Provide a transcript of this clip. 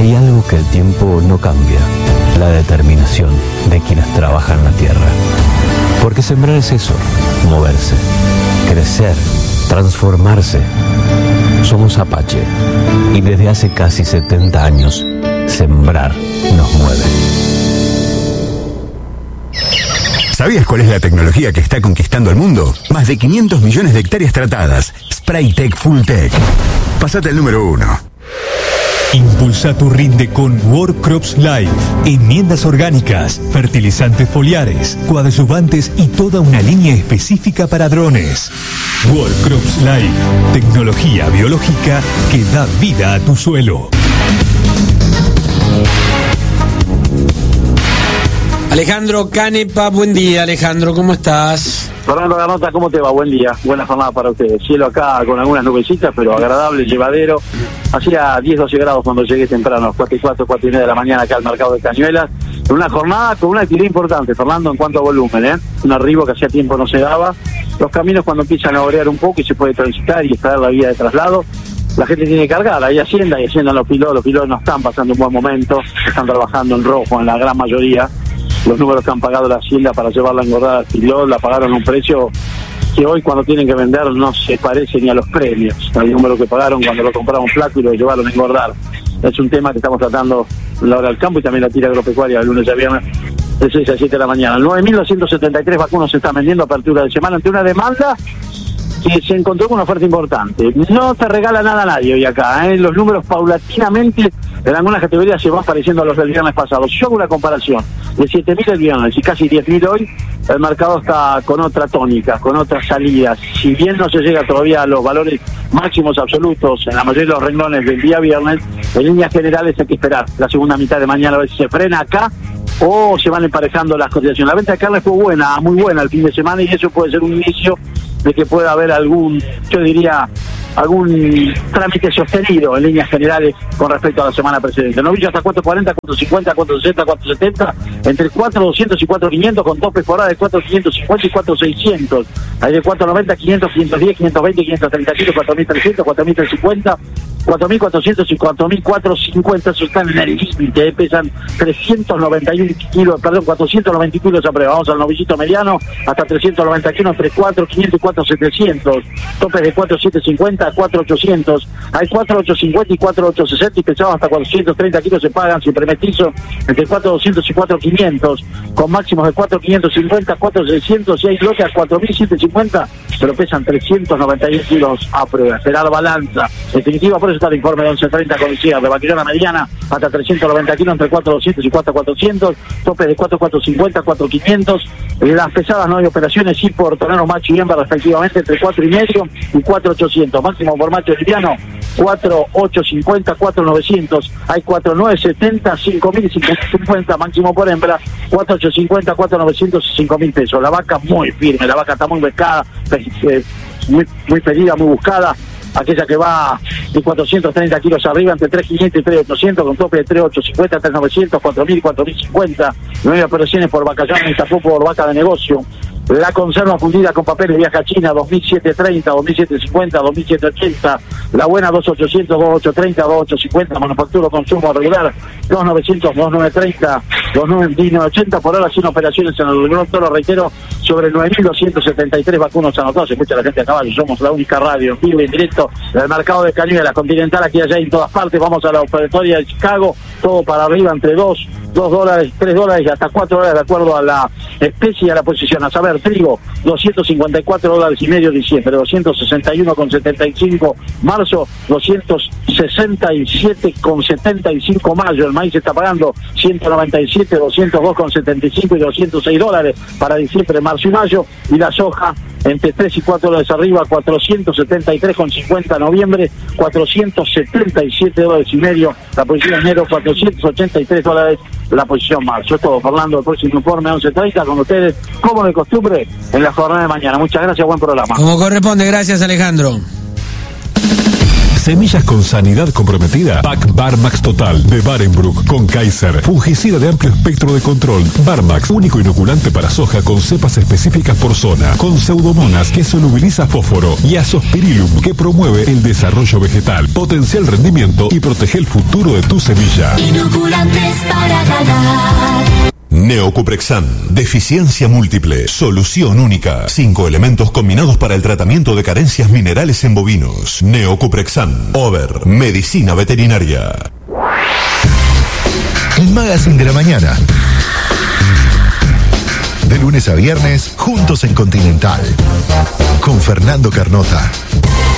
Hay algo que el tiempo no cambia, la determinación de quienes trabajan la tierra. Porque sembrar es eso, moverse, crecer, transformarse. Somos Apache y desde hace casi 70 años, sembrar nos mueve. ¿Sabías cuál es la tecnología que está conquistando el mundo? Más de 500 millones de hectáreas tratadas. Spraytec Fulltech. Pásate al número 1. Impulsa tu rinde con World Crops Life. Enmiendas orgánicas, fertilizantes foliares, coadyuvantes y toda una línea específica para drones. World Crops Life. Tecnología biológica que da vida a tu suelo. Alejandro Canepa, buen día. Alejandro, ¿cómo estás? Fernando Garnota, ¿cómo te va? Buen día, buena jornada para ustedes. Cielo acá con algunas nubecitas, pero agradable, llevadero. Hacía 10-12 grados cuando llegué temprano, 4 y media de la mañana acá al mercado de Cañuelas. En una jornada con una actividad importante, Fernando, en cuanto a volumen, un arribo que hacía tiempo no se daba. Los caminos cuando empiezan a orear un poco y se puede transitar y extraer la vía de traslado, la gente tiene que cargar, hay Hacienda y Hacienda los pilotos no están pasando un buen momento, están trabajando en rojo en la gran mayoría. Los números que han pagado la Hacienda para llevarla a engordar al pilot la pagaron a un precio que hoy cuando tienen que vender no se parece ni a los premios, al número que pagaron cuando lo compraron flaco y lo llevaron a engordar. Es un tema que estamos tratando en la hora del campo y también la tira agropecuaria el lunes a viernes de 6 a 7 de la mañana. 9.273 vacunos se están vendiendo a apertura de semana ante una demanda que se encontró con una oferta importante. No te regala nada a nadie hoy acá, Los números paulatinamente en algunas categorías se van pareciendo a los del viernes pasado. Si yo hago una comparación de 7.000 el viernes y casi 10.000 hoy, el mercado está con otra tónica, con otras salidas. Si bien no se llega todavía a los valores máximos absolutos en la mayoría de los renglones del día viernes, en líneas generales hay que esperar la segunda mitad de mañana a ver si se frena acá o se van emparejando las cotizaciones. La venta de carne fue buena, muy buena el fin de semana y eso puede ser un inicio de que pueda haber algún trámite sostenido en líneas generales con respecto a la semana precedente. Novillo hasta 4.40, 4.50, 4.60, 4.70, entre 4.200 y 4.500 con topes por hora de 4.550 y 4.600. Hay de 4.90, 500, 510, 520, 530 kilos, 4.300, 4.350, 4.400 y 4.450, eso están en el límite, pesan 391 kilos, 490 kilos a prueba. Vamos al novillito mediano, hasta 390 kilos, entre 4.500 y 4.700, topes de 4.750 a 4.800, hay 4.850 y 4.860 y pesados hasta 430 kilos se pagan sin premestizo, entre 4.200 y 4.500, con máximos de 4.550, 4.600 y hay lotes a 4.750, pero pesan 391 kilos a prueba. Será la balanza definitiva, por eso está el informe de 11.30 con el cierre de vaquillona mediana hasta 390 kilos, entre 4.200 y 4.400, topes de 4.450, 4.500, las pesadas no hay operaciones, sí por toreros macho y hembra respectivamente entre 4.5 y 4.800, máximo por macho liviano 4.850, 4.900, hay 4.970, 5.000 y 5.050, máximo por hembra 4.850, 4.900 y 5.000 pesos. La vaca muy firme, la vaca está muy pescada, muy pedida, muy buscada. Aquella que va de 430 kilos arriba, entre 3.500 y 3.800, con tope de 3.850, 3.900, 4.000 y 4.050. 9 operaciones por vacallón y tapó por vaca de negocio. La conserva fundida con papeles viaja a China, 2.730, 2.750, 2.780. La buena, 2.800, 2.830, 2.850. Manufactura consumo regular, 2.900, 2.930, 2.980. Por ahora, sin operaciones en el Gran Toro, reitero, sobre 9.273 vacunos anotados. Se escucha la gente a caballo. Somos la única radio en vivo y en directo del mercado de Cañuelas, Continental, aquí, allá y en todas partes. Vamos a la operatoria de Chicago, todo para arriba, entre $2, $3 y hasta $4 de acuerdo a la especie y a la posición. A saber, trigo, $254.5 diciembre, 261,75 marzo, 267,75 mayo. El maíz está pagando 197, 202,75 y $206 para diciembre, marzo y mayo. Y la soja entre 3 y $4 arriba, 473,50 noviembre, $477.5. La posición enero, $483 la posición marzo. Es todo, Fernando. El próximo informe 11.30 con ustedes, como de costumbre, en la jornada de mañana. Muchas gracias, buen programa. Como corresponde, gracias, Alejandro. Semillas con sanidad comprometida. Pack Barmax Total de Barenbroek con Kaiser. Fungicida de amplio espectro de control. Barmax, único inoculante para soja con cepas específicas por zona. Con Pseudomonas que solubiliza fósforo. Y Azospirillum que promueve el desarrollo vegetal. Potencia el rendimiento y protege el futuro de tu semilla. Inoculantes para ganar. Neocuprexan, deficiencia múltiple, solución única. 5 elementos combinados para el tratamiento de carencias minerales en bovinos. Neocuprexan, Over, medicina veterinaria. El Magazine de la Mañana. De lunes a viernes, juntos en Continental. Con Fernando Carnota.